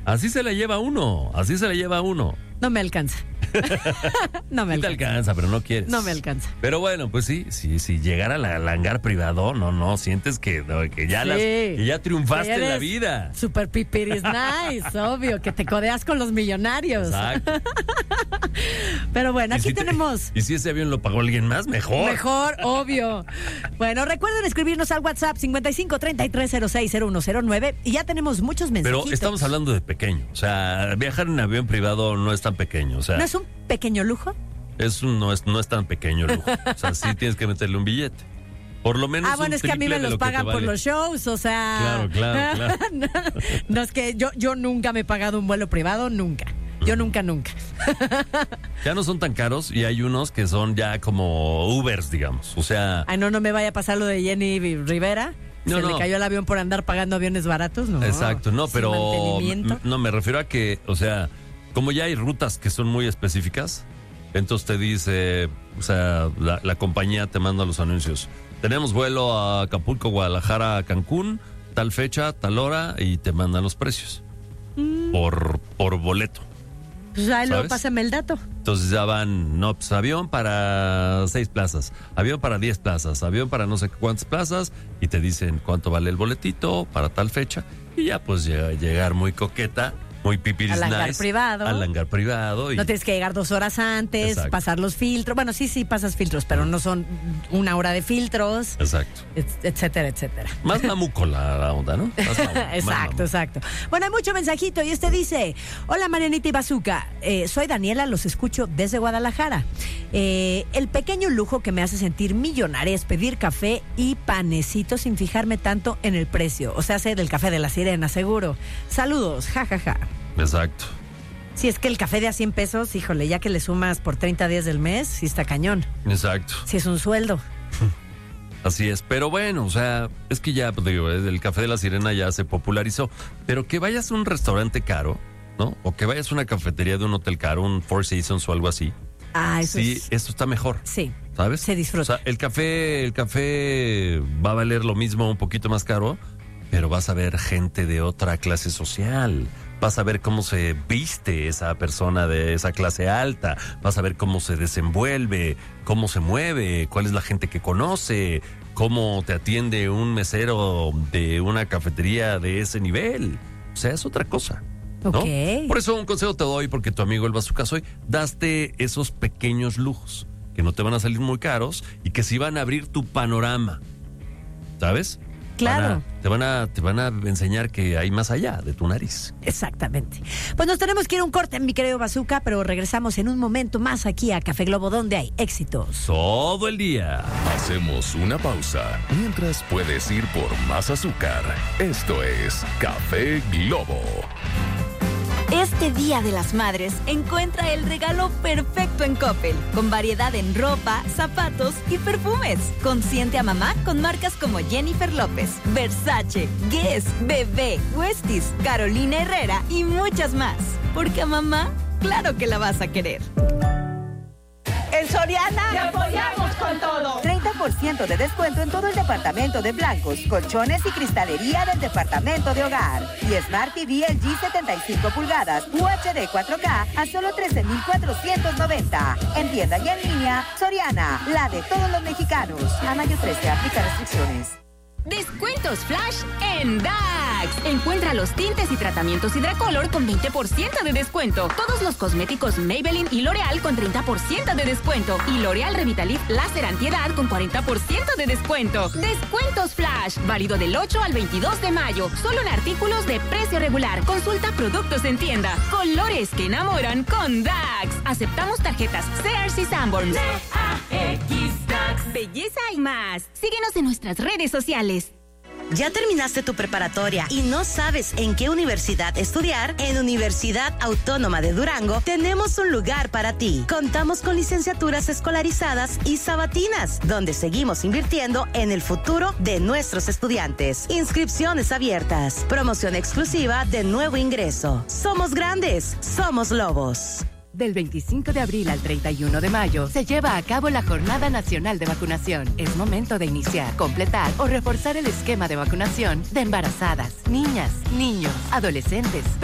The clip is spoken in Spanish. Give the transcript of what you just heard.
Así se la lleva uno. No me alcanza. No me Sí te alcanza, pero no quieres. No me alcanza. Pero bueno, pues sí, llegar al hangar privado, no, sientes que ya, que ya triunfaste en la vida. Super pipiris nice, obvio, que te codeas con los millonarios. Exacto. Pero bueno, aquí tenemos... Y si ese avión lo pagó alguien más, mejor. Mejor, obvio. Bueno, recuerden escribirnos al WhatsApp 5533060109 y ya tenemos muchos mensajitos. Pero estamos hablando de pequeño. O sea, viajar en avión privado no es tan pequeño. O sea, ¿no es un pequeño lujo? No es tan pequeño lujo. O sea, sí tienes que meterle un billete. Por lo menos. Bueno, es que a mí me los pagan por los shows, o sea. Claro. No, es que yo nunca me he pagado un vuelo privado, nunca. Yo nunca. Ya no son tan caros y hay unos que son ya como Ubers, digamos. O sea. Ay, no me vaya a pasar lo de Jenny Rivera. Le cayó el avión por andar pagando aviones baratos, ¿no? Exacto, pero no, me refiero a que, o sea, como ya hay rutas que son muy específicas, entonces te dice, o sea, la compañía te manda los anuncios. Tenemos vuelo a Acapulco, Guadalajara, Cancún, tal fecha, tal hora, y te mandan los precios por boleto. Pues ahí luego pásame el dato. Entonces ya van, pues avión para 6 plazas, avión para 10 plazas, avión para no sé cuántas plazas, y te dicen cuánto vale el boletito para tal fecha, y ya pues llegar muy coqueta, muy pipiris al hangar nice, privado. Al hangar privado. No tienes que llegar 2 horas antes, Exacto. pasar los filtros. Bueno, sí pasas filtros, pero no son 1 hora de filtros. Exacto. Etcétera. Más mamuco la onda, ¿no? Exacto. Bueno, hay mucho mensajito y dice: hola Marianita y Bazooka, soy Daniela, los escucho desde Guadalajara. El pequeño lujo que me hace sentir millonaria es pedir café y panecito sin fijarme tanto en el precio. O sea, sé del café de la sirena, seguro. Saludos, jajaja. Exacto. Si es que el café de a 100 pesos, híjole, ya que le sumas por 30 días del mes, sí está cañón. Exacto. Sí es un sueldo. Así es, pero bueno, o sea, es que ya, pues digo, el café de la sirena ya se popularizó, pero que vayas a un restaurante caro, ¿no? O que vayas a una cafetería de un hotel caro, un Four Seasons o algo así. Eso esto está mejor. Sí. ¿Sabes? Se disfruta. O sea, el café va a valer lo mismo, un poquito más caro, pero vas a ver gente de otra clase social. Vas a ver cómo se viste esa persona de esa clase alta. Vas a ver cómo se desenvuelve, cómo se mueve, cuál es la gente que conoce, cómo te atiende un mesero de una cafetería de ese nivel. O sea, es otra cosa, ¿no? Okay. Por eso un consejo te doy, porque tu amigo el Bazooka soy, daste esos pequeños lujos que no te van a salir muy caros y que sí van a abrir tu panorama, ¿sabes? Claro. Te van a enseñar que hay más allá de tu nariz. Exactamente. Pues nos tenemos que ir a un corte, mi querido Bazooka, pero regresamos en un momento más aquí a Café Globo, donde hay éxitos todo el día. Hacemos una pausa mientras puedes ir por más azúcar. Esto es Café Globo. Este Día de las Madres encuentra el regalo perfecto en Coppel, con variedad en ropa, zapatos y perfumes. Consiente a mamá con marcas como Jennifer López, Versace, Guess, Bebé, Westies, Carolina Herrera y muchas más. Porque a mamá, claro que la vas a querer. En Soriana te apoyamos con todo. 30% de descuento en todo el departamento de blancos, colchones y cristalería del departamento de hogar. Y Smart TV LG 75 pulgadas UHD 4K a solo 13,490. En tienda y en línea, Soriana, la de todos los mexicanos. A mayo 13, aplica restricciones. Descuentos Flash en DAX. Encuentra los tintes y tratamientos Hidracolor con 20% de descuento. Todos los cosméticos Maybelline y L'Oreal con 30% de descuento. Y L'Oreal Revitalift Láser Antiedad con 40% de descuento. Descuentos Flash. Válido del 8 al 22 de mayo. Solo en artículos de precio regular. Consulta productos en tienda. Colores que enamoran con DAX. Aceptamos tarjetas Sears y Sanborns. DAX. Belleza y más. Síguenos en nuestras redes sociales. ¿Ya terminaste tu preparatoria y no sabes en qué universidad estudiar? En Universidad Autónoma de Durango tenemos un lugar para ti. Contamos con licenciaturas escolarizadas y sabatinas, donde seguimos invirtiendo en el futuro de nuestros estudiantes. Inscripciones abiertas. Promoción exclusiva de nuevo ingreso. Somos grandes, somos lobos. Del 25 de abril al 31 de mayo se lleva a cabo la Jornada Nacional de Vacunación. Es momento de iniciar, completar o reforzar el esquema de vacunación de embarazadas, niñas, niños, adolescentes,